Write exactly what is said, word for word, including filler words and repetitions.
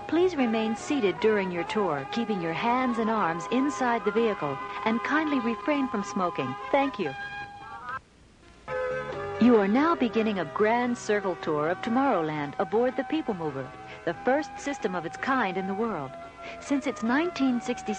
Please remain seated during your tour, keeping your hands and arms inside the vehicle, and kindly refrain from smoking. Thank you. You are now beginning a grand circle tour of Tomorrowland aboard the People Mover, the first system of its kind in the world. Since its nineteen sixty-six